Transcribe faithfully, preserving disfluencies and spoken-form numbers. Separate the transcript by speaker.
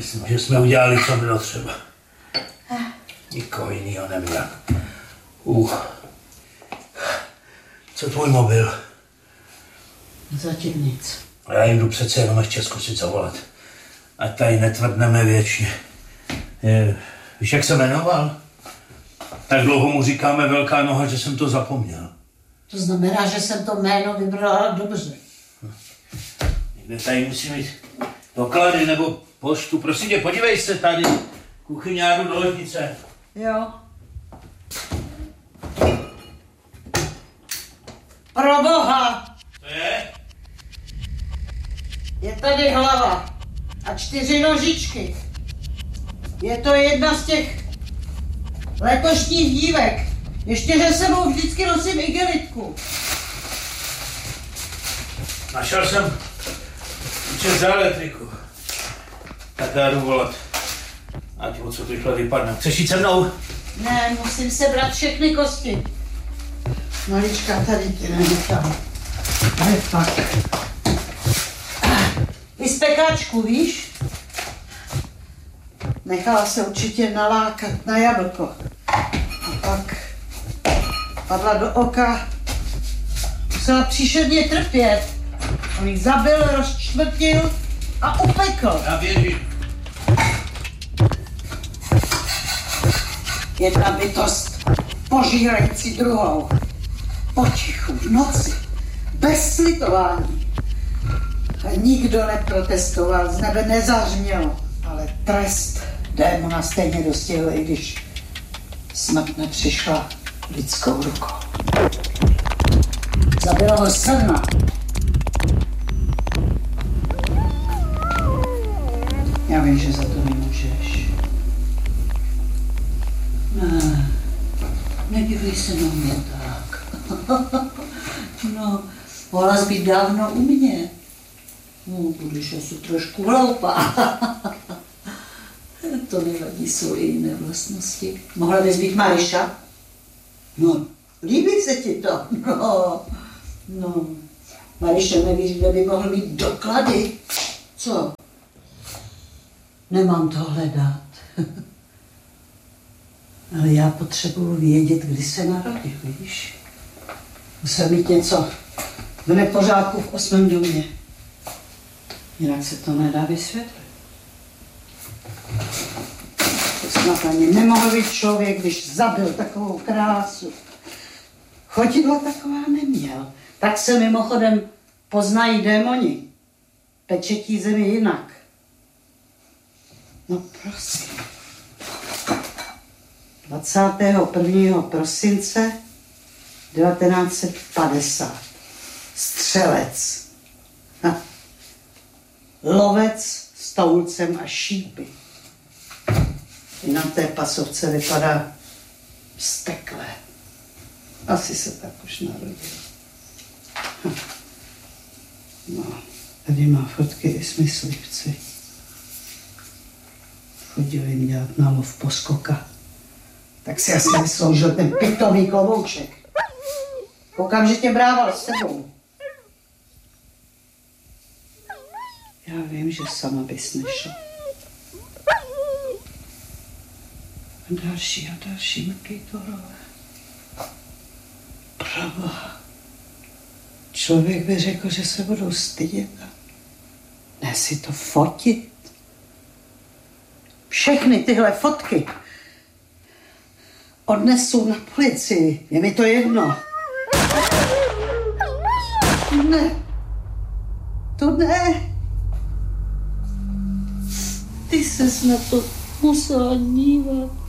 Speaker 1: Myslím, že jsme udělali, co bylo třeba. Nikoho jinýho neměl. Uh. Co tvůj mobil?
Speaker 2: Zatím nic.
Speaker 1: Já jim jdu přece jenom ještě zkusit zavolat. Ať tady netvrdneme věčně. Je, víš, jak se jmenoval? Tak dlouho mu říkáme Velká noha, že jsem to zapomněl.
Speaker 2: To znamená, že jsem to jméno vybrala dobře.
Speaker 1: Někde tady musí mít doklady nebo poštu. Prosím tě, podívej se tady. Kuchyňáru do ložnice.
Speaker 2: Jo. Proboha!
Speaker 1: To je?
Speaker 2: Je tady hlava a čtyři nožičky. Je to jedna z těch letošních dívek. Ještě, že sebou vždycky nosím igelitku.
Speaker 1: Našel jsem účet za elektriku. Tak já jdu volat. Ať odsud rychle vypadne. Chceš jít se mnou?
Speaker 2: Ne, musím sebrat všechny kosti. Malička, tady ti nenechám. Ale fakt. Vyspekáčku, víš? Nechala se určitě nalákat na jablko. A pak padla do oka. Musela příšerně trpět. On ji zabil, rozčtvrtil a upekl.
Speaker 1: Já věřím.
Speaker 2: Jedna bytost požírající druhou. Potichu, v noci, bez slitování. A nikdo neprotestoval, z nebe nezařmělo, ale trest démona stejně dostihl, i když smrt nepřišla lidskou rukou. Zabila ho srna. Já vím, že za to nemůžeš. Ne, nedívej se na mě tak. No, mohla jsi být dávno u mě. No, budeš asi trošku hloupá. To nevadí, jsou i jiné vlastnosti. Mohla bys být Mariša? No, líbí se ti to? No, no. Mariša, nevíš, kde by mohl mít doklady? Co? Nemám to hledat. Ale já potřebuji vědět, kdy se narodil, víš? Musel mít něco v nepořádku v osmém domě. Jinak se to nedá vysvětlit. To snad ani nemohl být člověk, když zabil takovou krásu. Chodidla taková neměl. Tak se mimochodem poznají démoni. Pečetí zemi jinak. No prosím. dvacátého prvního prosince devatenáct set padesát. Střelec. Ha. Lovec s toulcem a šípy. I na té pasovce vypadá vztekle. Asi se tak už narodil. Ha. No, tady má fotky i s myslivci. Chodil jim dělat na lov poskoka. Tak si asi vysloužil ten pitový klobouček. Okamžitě brával s sebou. Já vím, že sama bys nešel. A další a další mrký torové. Proboha. Člověk by řekl, že se budou stydět a ne si to fotit. Všechny tyhle fotky odnesu na policii. Je mi to jedno. Ne. To ne. Ty ses na to musela dívat.